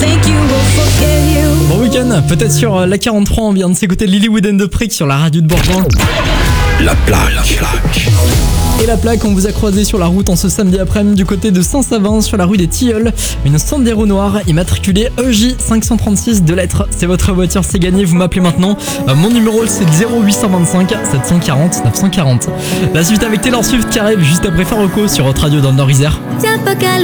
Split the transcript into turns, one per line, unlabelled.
Bon week-end, peut-être sur la 43, on vient de s'écouter Lilywood and the Prick sur la radio de Bourgoin.
La plaque.
Et la plaque, on vous a croisé sur la route en ce samedi après-midi du côté de Saint-Savin, sur la rue des Tilleuls. Une Sandero noire immatriculée EJ 536 de lettres. C'est votre voiture, c'est gagné, vous m'appelez maintenant. Mon numéro c'est 0825 740 940. La suite avec Taylor Swift qui arrive juste après Faroko sur votre radio dans le Nord-Isère.